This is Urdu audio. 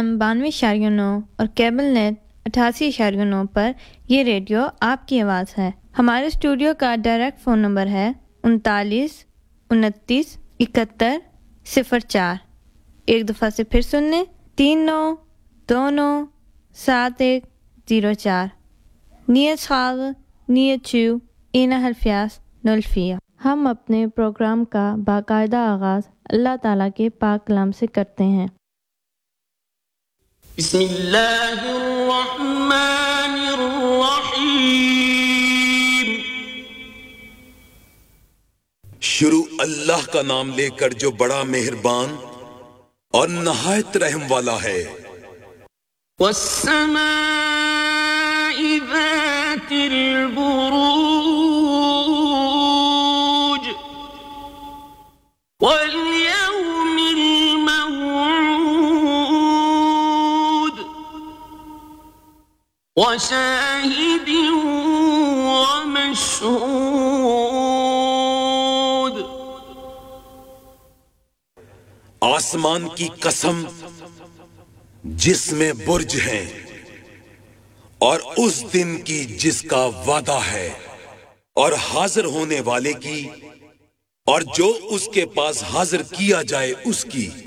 FM 92.9 اور کیبل نیٹ 88.9 پر یہ ریڈیو آپ کی آواز ہے۔ ہمارے اسٹوڈیو کا ڈائریکٹ فون نمبر ہے 39 29 71 04۔ ایک دفعہ سے پھر سن لیں، 39297104۔ نیت خواہ نیت چو اینا حلفیاس نلفیا۔ ہم اپنے پروگرام کا باقاعدہ آغاز اللہ تعالیٰ کے پاک کلام سے کرتے ہیں۔ بسم اللہ الرحمن الرحیم۔ شروع اللہ کا نام لے کر جو بڑا مہربان اور نہایت رحم والا ہے۔ والسماء ذات البروج واليوم الموعود وشاهد ومشهود۔ آسمان کی قسم جس میں برج ہیں، اور اس دن کی جس کا وعدہ ہے، اور حاضر ہونے والے کی، اور جو اس کے پاس حاضر کیا جائے اس کی۔